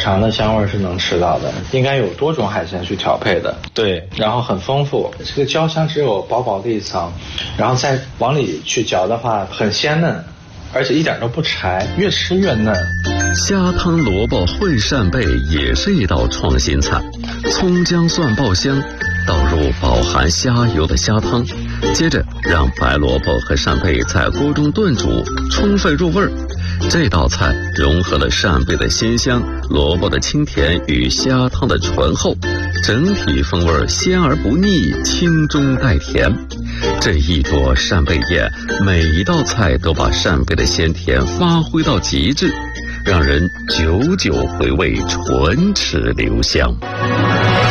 常的香味是能吃到的，应该有多种海鲜去调配的。 对， 然后很丰富。这个焦香只有薄薄的一层，然后再往里去嚼的话，很鲜嫩，而且一点都不柴，越吃越嫩。 虾汤萝卜烩扇贝也是一道创新菜，葱姜蒜爆香，倒入饱含虾油的虾汤，接着让白萝卜和扇贝在锅中炖煮，充分入味儿。这道菜融合了扇贝的鲜香、萝卜的清甜与虾汤的醇厚，整体风味鲜而不腻，清中带甜。这一桌扇贝宴，每一道菜都把扇贝的鲜甜发挥到极致，让人久久回味，唇齿留香。